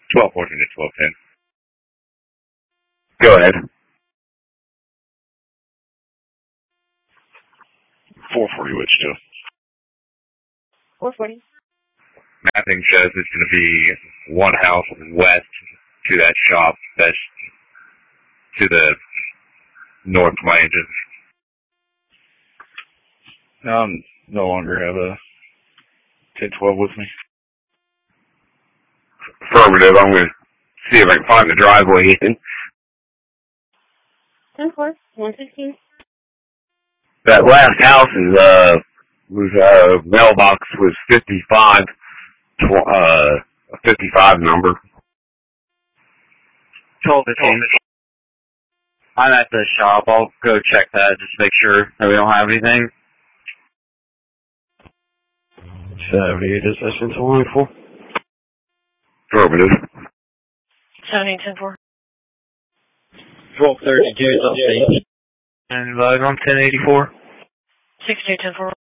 1214 to 1210. Go ahead. 440 Wichita. 440. Mapping shows it's going to be one house west to that shop. That's to the north of my engine. No longer have a 1012 with me. Affirmative. I'm going to see if I can find the driveway, Ethan. 10-4, 116. That last house is, mailbox was 55, a 55 number. 1215. I'm at the shop. I'll go check that just to make sure that we don't have anything. 78 is session 24. Affirmative. 78-10-4. 1232 is upstate. And on 1084. 68-10-4.